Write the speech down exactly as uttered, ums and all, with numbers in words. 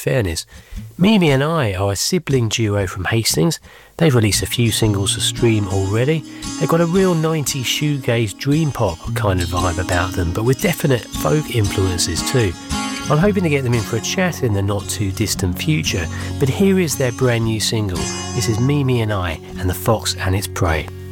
fairness. Mimi and I are a sibling duo from Hastings. They've released a few singles to stream already. They've got a real nineties shoegaze dream pop kind of vibe about them, but with definite folk influences too. I'm hoping to get them in for a chat in the not too distant future, but here is their brand new single. This is Mimi and I and the Fox and its Prey.